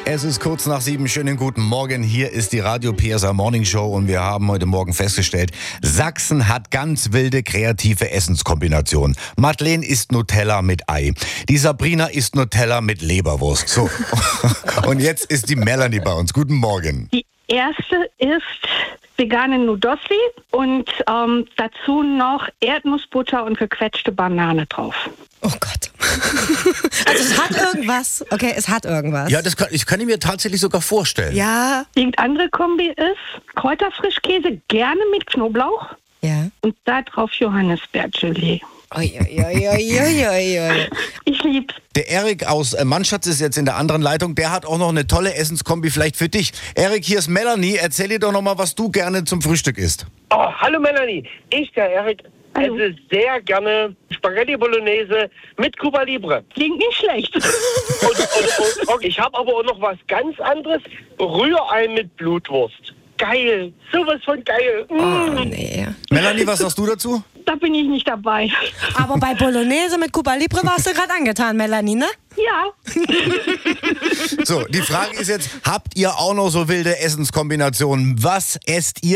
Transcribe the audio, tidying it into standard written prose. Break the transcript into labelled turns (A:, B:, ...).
A: Es ist kurz nach 7. Schönen guten Morgen. Hier ist die Radio PSA Morning Show und wir haben heute Morgen festgestellt, Sachsen hat ganz wilde kreative Essenskombinationen. Madeleine isst Nutella mit Ei. Die Sabrina isst Nutella mit Leberwurst. So. Und jetzt ist die Melanie bei uns. Guten Morgen.
B: Die erste ist vegane Nudossi und dazu noch Erdnussbutter und gequetschte Banane drauf.
C: Oh Gott. Also es hat irgendwas. Okay, es hat irgendwas.
A: Ja, ich kann mir tatsächlich sogar vorstellen.
C: Ja.
B: Die andere Kombi ist Kräuterfrischkäse, gerne mit Knoblauch
C: Ja.
B: und da drauf Johannisbeergelee.
C: Oi.
B: Ich lieb's.
A: Der Erik aus Mannschatz ist jetzt in der anderen Leitung. Der hat auch noch eine tolle Essenskombi vielleicht für dich. Erik, hier ist Melanie. Erzähl dir doch noch mal, was du gerne zum Frühstück isst.
D: Oh, hallo Melanie. Ich, der Erik,
B: Hallo.
D: esse sehr gerne Spaghetti Bolognese mit Cuba Libre.
B: Klingt nicht schlecht.
D: Und ich habe aber auch noch was ganz anderes. Rührei mit Blutwurst. Geil. Sowas von geil.
C: Oh, nee.
A: Melanie, was sagst du dazu?
B: Da bin ich nicht dabei.
C: Aber bei Bolognese mit Cuba Libre warst du gerade angetan, Melanie, ne?
B: Ja.
A: So, die Frage ist jetzt, habt ihr auch noch so wilde Essenskombinationen? Was esst ihr?